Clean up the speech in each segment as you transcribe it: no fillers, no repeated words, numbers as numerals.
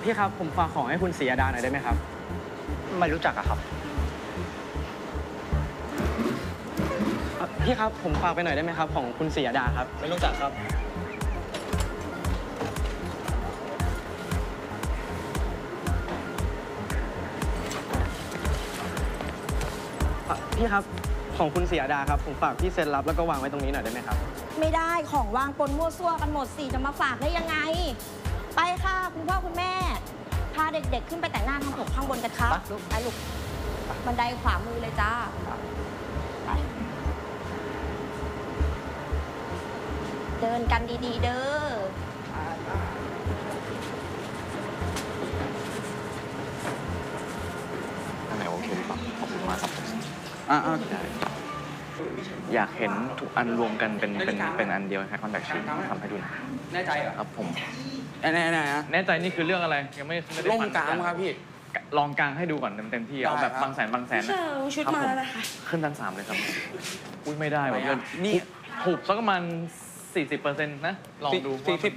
พี่ครับผมฝากของให้คุณศรีดาหน่อยได้ไหมครับไม่รู้จักอะครับพี่ครับผมฝากไปหน่อยได้ไหมครับของคุณศรีดาครับไม่รู้จักครับพี่ครับของคุณศรีดาครับผมฝากพี่เซ็นรับแล้วก็วางไว้ตรงนี้หน่อยได้ไหมครับไม่ได้ของวางปนมั่วซั่วกันหมดสิจะมาฝากได้ยังไงไปค่ะคุณพ่อคุณแม่พาเด็กๆขึ้นไปแต่งหน้าทำผมข้างบนกันครับไปลูกบันไดขวามือเลยจ้าไปเดินกันดีๆเด้ออันไหนโอเคหรือเปล่าขอบคุณมากครับอยากเห็นทุกอันรวมกันเป็นอันเดียวครับคอนแทคชีททำให้ดูหน่อยแน่ใจเหรอครับผมแน่แน่ใจนี่คือเรื่องอะไรยังไม่ได้ร่มกลางครับพี่ลองกลางให้ดูก่อนเต็มที่เอาแบบบางแสนชุดมาแล้วนะคะขึ้นชั้น 3เลยครับอุ้ยไม่ได้ว่ะเพื่อนนี่ถูกสักประมาณ 40%นะลองดู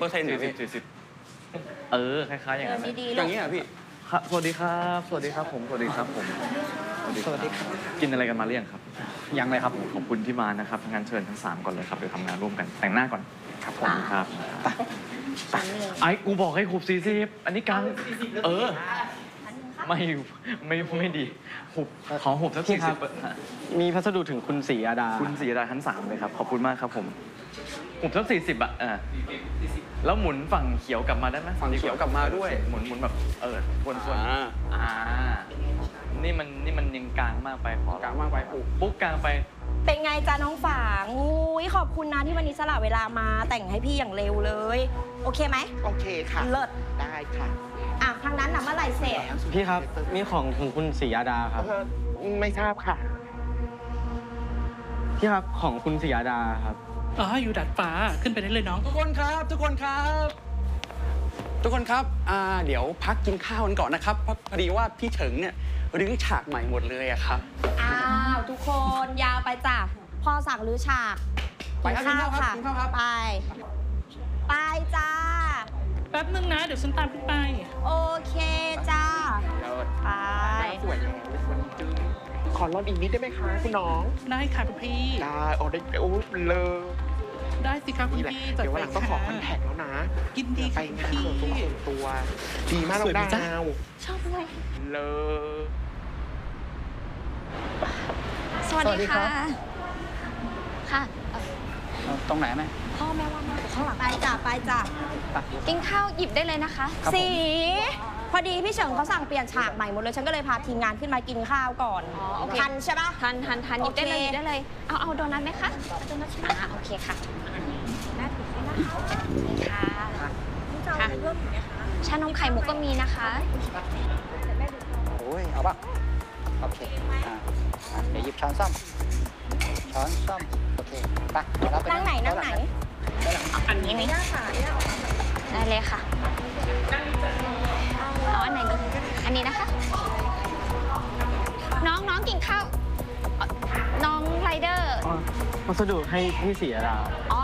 40%คล้ายๆอย่างนั้นอย่างนี้อ่ะพี่สวัสดีครับสวัสดีครับผมสวัสดีครับกินอะไรกันมาหรือยังครับยังเลยครับขอบคุณที่มานะครับงานเชิญทั้ง3ก่อนเลยครับเดี๋ยวทำงานร่วมกันแต่งหน้าก่อนครับผมครับไอ้กูบอกให้หุบ40อันนี้กลางไม่ดีหุบขอหุบสัก40 มีพัสดุถึงคุณศรีดาคุณศรีดาชั้น3เลยครับขอบคุณมากครับผมหุบสัก40อ่ะแล้วหมุนฝั่งเขียวกลับมาได้ไหมฝั่งเขียวกลับมาด้วยหมุนแบบวนนี่มันยังกลางมากไปกลางมากไปปุ๊บกลางไปเป็นไงจ้าน้องฝางอุ้ยขอบคุณนะที่วันนี้สละเวลามาแต่งให้พี่อย่างเร็วเลยโอเคไหมโอเคค่ะเลิศได้ค่ะทางนั้นน่ะเมื่อไหร่เสร็จพี่ครับมีของของคุณศรีดาครับไม่ทราบค่ะพี่ครับของคุณศรีดาครับอยู่ดัดฟ้าขึ้นไปได้เลยน้องทุกคนครับเดี๋ยวพักกินข้าวกันก่อนนะครับพอดีว่าพี่เฉิงเนี่ยรื้อฉากใหม่หมดเลยอะครับทุกคนยาวไปจ้ะพ่อสั่งรื้อฉากกินข้าวค่ะไปจ้าแป๊บนึงนะเดี๋ยวฉันตามขึ้นไปโอเคจ้าไปสวยแล้วขอรอนอีกนิดได้ไหมคะคุณน้องได้ค่ะคุณพี่ได้ได้เลยได้สิครับคุณพี่เดี๋ยววันหลังต้องขอคอนแทคแล้วนะกินดีไปงานส่วนตัวดีมากน้องดาวชอบเลยสวัสดีค่ะค่ะตรงไหนไหมพ่อแม่ว่ามาข้างหลังไปจ้ะกินข้าวหยิบได้เลยนะคะสีพอดีพี่เฉิงเขาสั่งเปลี่ยนฉากใหม่หมดเลยฉันก็เลยพาทีมงานขึ้นมากินข้าวก่อนทันใช่ปะทันหยิบได้เลยเอาโดนัทไหมคะโดนัทใช่ไหมโอเคค่ะน่าถือให้นะคะค่ะเพิ่มอีกไหมคะชานมไข่มุกก็มีนะคะโอ้ยเอาปะโอเคเดี๋ยวหยิบช้อนส้อมโอเคไปนั่งไหนอันนี้ไหมได้เลยค่ะเอาอันไหนดีอันนี้นะคะน้องกินข้าวน้องไรเดอร์พัสดุให้พี่ศรีดา